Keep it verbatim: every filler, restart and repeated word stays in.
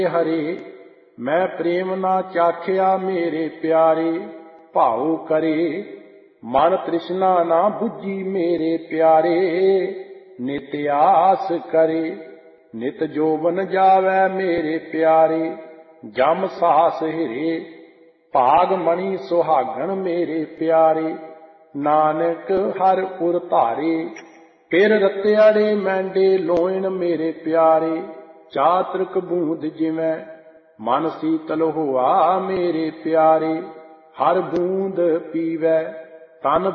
ਹਰੇ ਮੈਂ ਪ੍ਰੇਮ ਨਾ ਚਾਖਿਆ ਮੇਰੇ ਪਿਆਰੇ, ਭਾਉ ਕਰੇ ਮਨ ਤ੍ਰਿਸ਼ਨਾ ਨਾ ਬੁੱਝੀ ਮੇਰੇ ਪਿਆਰੇ। ਨਿਤ ਆਸ ਕਰੇ ਨਿਤ ਜੋਬਨ ਜਾਵੈ ਮੇਰੇ ਪਿਆਰੇ, ਜਮ ਸਾਸ ਹਿਰੇ ਭਾਗ ਮਣੀ ਸੁਹਾਗਣ ਮੇਰੇ ਪਿਆਰੇ। ਨਾਨਕ ਹਰ ਪੁਰ ਧਾਰੇ ਫਿਰ ਰਤਿਆੜੇ ਮੈਂਡੇ ਲੋਇਣ ਮੇਰੇ ਪਿਆਰੇ। ਚਾਤ੍ਰਿਕ ਬੂੰਦ ਜਿਵੇਂ ਮਨ ਸੀਤਲ ਹੋਆ ਮੇਰੇ ਪਿਆਰੇ, ਹਰ ਬੂੰਦ ਪੀਵੈ ਤਨ